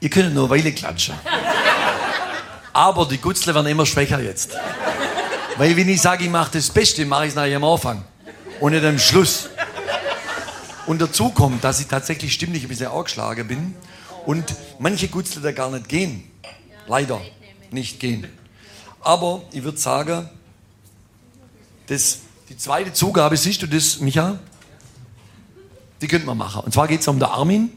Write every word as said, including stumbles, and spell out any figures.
die können nur eine Weile klatschen. Aber die Gutzle werden immer schwächer jetzt. Weil wenn ich sage, ich mache das Beste, mache ich es nachher am Anfang und nicht am Schluss. Und dazu kommt, dass ich tatsächlich stimmlich ein bisschen angeschlagen bin und manche Gutzle da gar nicht gehen. Leider nicht gehen. Aber ich würde sagen, das, die zweite Zugabe, siehst du das, Micha? Die könnte man machen. Und zwar geht es um den Armin.